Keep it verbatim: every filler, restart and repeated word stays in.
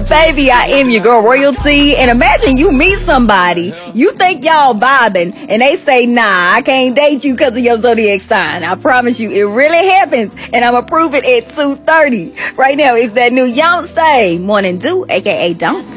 baby, I am your girl Royalty. And imagine you meet somebody, you think y'all vibing, and they say, nah, I can't date you because of your zodiac sign. I promise you, it really happens. And I'm going to prove it at two thirty. Right now, it's that new Beyonce Morning Dew, aka Don't.